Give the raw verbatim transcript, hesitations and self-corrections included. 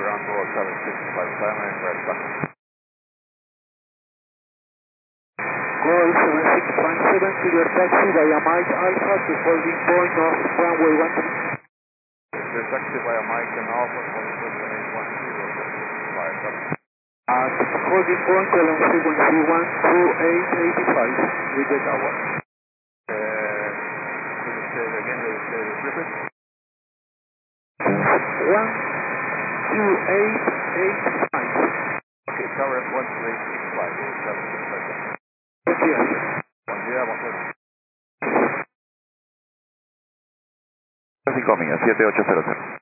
ground door seven six five seven and red back. Call seven six five seven to your taxi via Mike Alpha to holding point of runway one three. The taxi via Mike and Alpha for the seven eight one zero five. At holding point on frequency one two eight eight five with the tower. Uh, could you say it again, the, the repeat? one two eight eight five. Okay, tower one two eight six five, seven six five seven. Buen día. Buen día, buen día. Incoming, siete ocho cero cero.